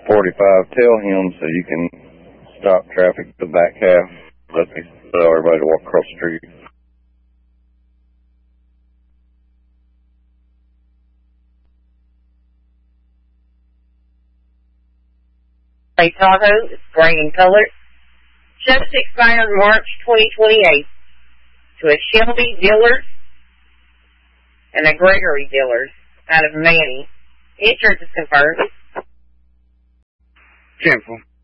45, tell him so you can stop traffic the back half. Let me allow everybody to walk across the street. A Tahoe is gray in color. Just expired March 2028 to a Shelby Dillard and a Gregory Dillard out of Manny. Insurance is confirmed. 10-4.